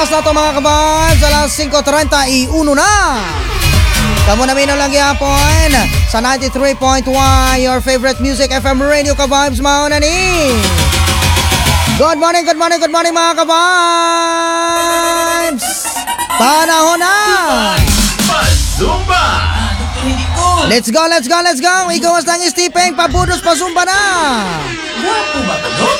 Na to mga kababs, alas 5:31 na. Kamu namin lang yapon sa 93.1 your favorite music FM radio kababs mauna ni. Good morning mga kababs. Panahon na. Zumba! Let's go. Ikaw ang Stephen, pabudos pa zumba na. Wapo ba ito?